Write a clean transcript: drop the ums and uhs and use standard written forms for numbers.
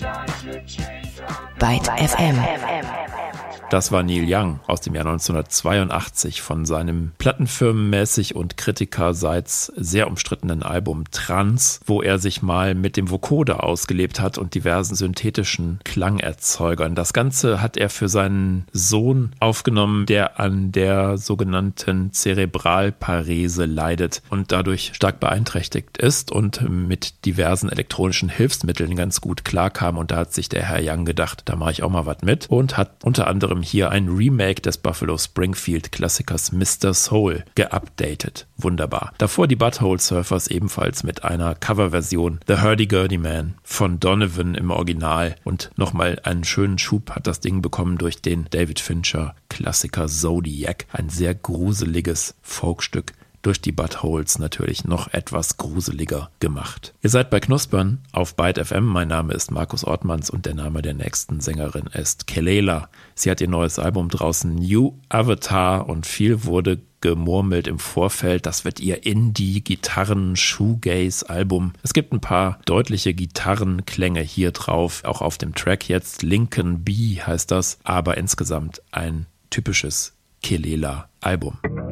Byte FM. Das war Neil Young aus dem Jahr 1982 von seinem plattenfirmenmäßig und kritikerseits sehr umstrittenen Album Trans, wo er sich mal mit dem Vocoder ausgelebt hat und diversen synthetischen Klangerzeugern. Das Ganze hat er für seinen Sohn aufgenommen, der an der sogenannten Zerebralparese leidet und dadurch stark beeinträchtigt ist und mit diversen elektronischen Hilfsmitteln ganz gut klarkam. Und da hat sich der Herr Young gedacht, da mache ich auch mal was mit und hat unter anderem hier ein Remake des Buffalo Springfield Klassikers Mr. Soul geupdatet. Wunderbar. Davor die Butthole Surfers ebenfalls mit einer Coverversion The Hurdy-Gurdy Man von Donovan im Original und nochmal einen schönen Schub hat das Ding bekommen durch den David Fincher Klassiker Zodiac. Ein sehr gruseliges Folkstück. Durch die Buttholes natürlich noch etwas gruseliger gemacht. Ihr seid bei Knuspern auf Byte FM. Mein Name ist Markus Ortmanns und der Name der nächsten Sängerin ist Kelela. Sie hat ihr neues Album draußen, New Avatar, und viel wurde gemurmelt im Vorfeld. Das wird ihr Indie-Gitarren-Shoegaze-Album. Es gibt ein paar deutliche Gitarrenklänge hier drauf, auch auf dem Track jetzt. Lincoln B heißt das, aber insgesamt ein typisches Kelela-Album.